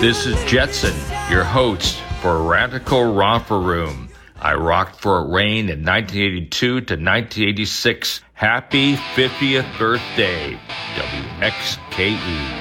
This is Jetson, your host for Radical Romper Room. I rocked Fort Wayne in 1982 to 1986. Happy 50th birthday, WXKE.